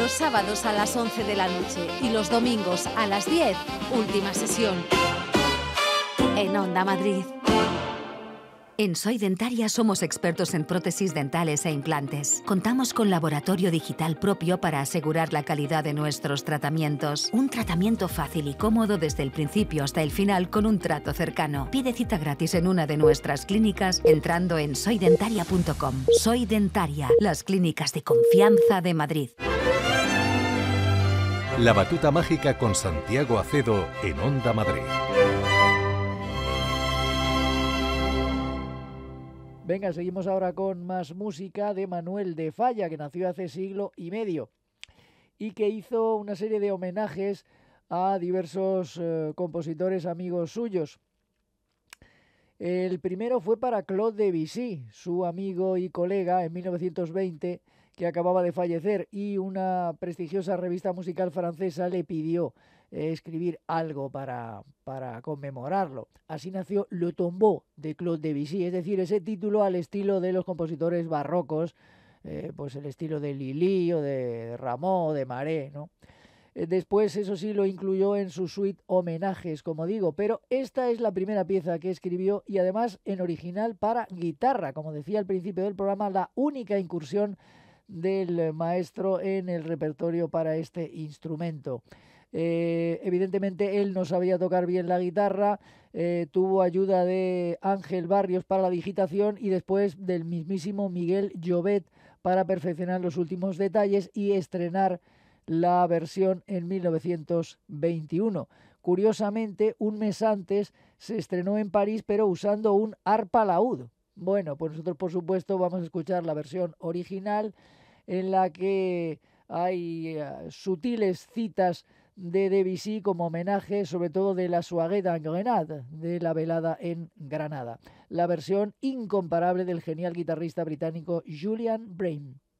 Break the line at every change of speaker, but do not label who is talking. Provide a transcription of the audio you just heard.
Los sábados a las 11 de la noche y los domingos a las 10, última sesión. En Onda Madrid. En Soy Dentaria somos expertos en prótesis dentales e implantes. Contamos con laboratorio digital propio para asegurar la calidad de nuestros tratamientos. Un tratamiento fácil y cómodo desde el principio hasta el final con un trato cercano. Pide cita gratis en una de nuestras clínicas entrando en soydentaria.com. Soy Dentaria, las clínicas de confianza de Madrid.
La batuta mágica con Santiago Acedo en Onda Madrid.
Venga, seguimos ahora con más música de Manuel de Falla, que nació hace siglo y medio y que hizo una serie de homenajes a diversos compositores amigos suyos. El primero fue para Claude Debussy, su amigo y colega en 1920, que acababa de fallecer, y una prestigiosa revista musical francesa le pidió escribir algo para conmemorarlo. Así nació Le Tombeau de Claude Debussy, es decir, ese título al estilo de los compositores barrocos, pues el estilo de Lully o de Rameau o de Marais, ¿no? Después, eso sí, lo incluyó en su suite homenajes, como digo, pero esta es la primera pieza que escribió y además en original para guitarra, como decía al principio del programa, la única incursión del maestro en el repertorio para este instrumento. Evidentemente él no sabía tocar bien la guitarra, tuvo ayuda de Ángel Barrios para la digitación y después del mismísimo Miguel Llobet para perfeccionar los últimos detalles y estrenar la versión en 1921. Curiosamente, un mes antes se estrenó en París, pero usando un arpa laúd. Bueno, pues nosotros por supuesto vamos a escuchar la versión original en la que hay sutiles citas de Debussy como homenaje sobre todo de la Soirée en Grenade, de la velada en Granada. La versión incomparable del genial guitarrista británico Julian Bream.